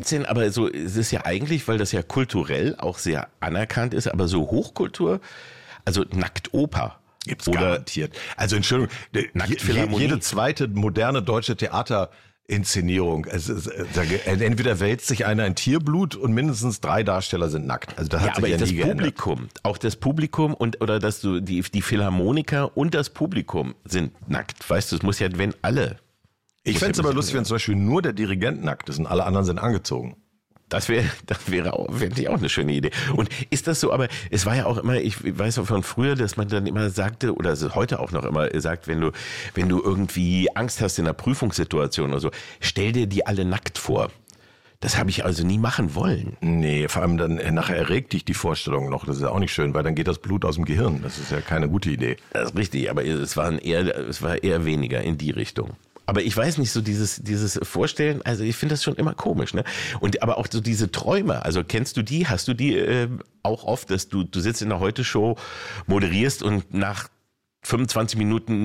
Gibt's denn aber so, es ist ja eigentlich, weil das ja kulturell auch sehr anerkannt ist, aber so Hochkultur, also Nacktoper. Gibt's garantiert. Also Entschuldigung, jede zweite moderne deutsche Theaterinszenierung, entweder wälzt sich einer in Tierblut und mindestens 3 Darsteller sind nackt. Also das hat sich ja nie geändert. Auch das Publikum oder dass du die Philharmoniker und das Publikum sind nackt. Weißt du, es muss ja, wenn alle. Ich fände es aber lustig, wenn zum Beispiel nur der Dirigent nackt ist und alle anderen sind angezogen. Das wäre auch eine schöne Idee. Und ist das so, aber es war ja auch immer, ich weiß auch von früher, dass man dann immer sagte, oder es ist heute auch noch immer sagt, wenn du irgendwie Angst hast in einer Prüfungssituation oder so, stell dir die alle nackt vor. Das habe ich also nie machen wollen. Nee, vor allem dann nachher erregt dich die Vorstellung noch. Das ist ja auch nicht schön, weil dann geht das Blut aus dem Gehirn. Das ist ja keine gute Idee. Das ist richtig, aber es war eher weniger in die Richtung. Aber ich weiß nicht, so dieses Vorstellen, also ich finde das schon immer komisch, ne? Aber auch so diese Träume, also kennst du die, hast du die auch oft, dass du sitzt in der Heute-Show, moderierst und nach 25 Minuten